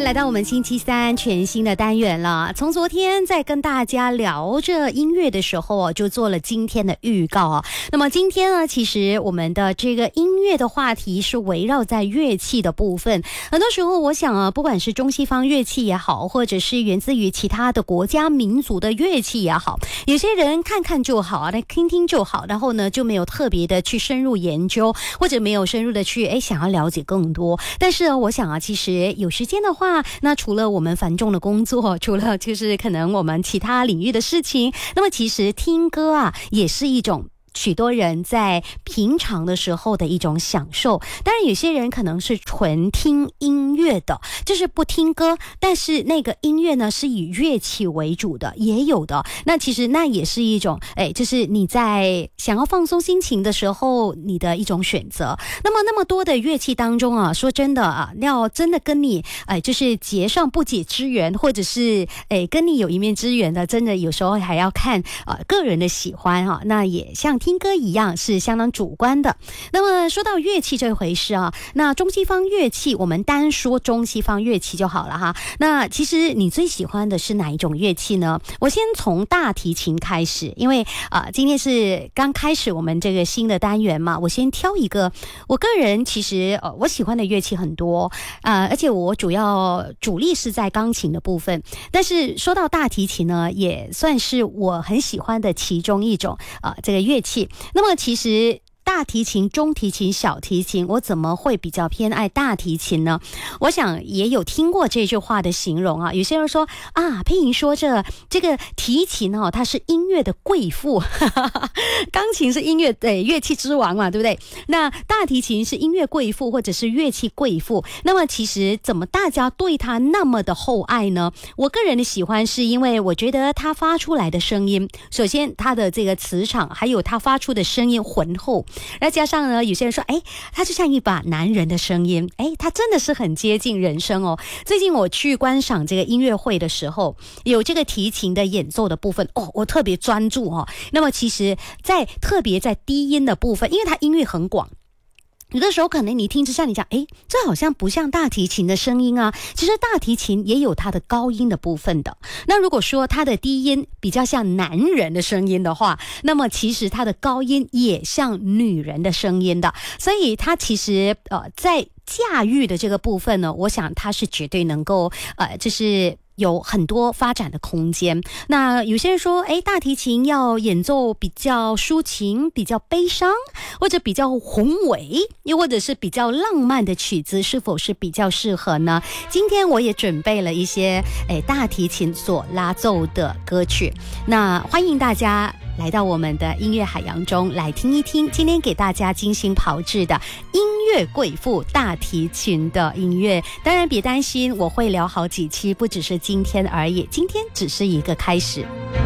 来到我们星期三全新的单元了。从昨天在跟大家聊着音乐的时候就做了今天的预告那么今天呢，其实我们的这个音乐的话题是围绕在乐器的部分。很多时候我想不管是中西方乐器也好，或者是源自于其他的国家民族的乐器也好，有些人看看就好听听就好，然后呢就没有特别的去深入研究，或者没有深入的去想要了解更多。但是我想其实有时间的话，那除了我们繁重的工作，除了就是可能我们其他领域的事情，那么其实听歌也是一种许多人在平常的时候的一种享受。当然有些人可能是纯听音乐的，就是不听歌，但是那个音乐呢是以乐器为主的，也有的。那其实那也是一种就是你在想要放松心情的时候你的一种选择。那么多的乐器当中说真的要真的跟你就是结上不解之缘，或者是跟你有一面之缘的，真的有时候还要看个人的喜欢那也像听歌一样是相当主观的。那么说到乐器这回事那中西方乐器我们单说中西方乐器就好了那其实你最喜欢的是哪一种乐器呢？我先从大提琴开始，因为今天是刚开始我们这个新的单元嘛，我先挑一个。我个人其实我喜欢的乐器很多而且我主力是在钢琴的部分，但是说到大提琴呢，也算是我很喜欢的其中一种这个乐器。那么其实大提琴、中提琴、小提琴，我怎么会比较偏爱大提琴呢？我想也有听过这句话的形容有些人说佩莹说这个提琴它是音乐的贵妇钢琴是音乐乐器之王嘛，对不对？那大提琴是音乐贵妇或者是乐器贵妇。那么其实怎么大家对它那么的厚爱呢？我个人的喜欢是因为我觉得它发出来的声音，首先它的这个磁场，还有它发出的声音浑厚，再加上呢，有些人说它就像一把男人的声音，它真的是很接近人声最近我去观赏这个音乐会的时候，有这个提琴的演奏的部分我特别专注那么其实特别在低音的部分，因为它音域很广，有的时候可能你听着像你讲这好像不像大提琴的声音其实大提琴也有它的高音的部分的。那如果说它的低音比较像男人的声音的话，那么其实它的高音也像女人的声音的。所以它其实在驾驭的这个部分呢，我想它是绝对能够就是有很多发展的空间。那有些人说大提琴要演奏比较抒情、比较悲伤，或者比较宏伟，又或者是比较浪漫的曲子，是否是比较适合呢？今天我也准备了一些大提琴所拉奏的歌曲，那欢迎大家来到我们的音乐海洋中来听一听今天给大家精心炮制的音乐贵妇大提琴的音乐。当然别担心，我会聊好几期，不只是今天而已，今天只是一个开始。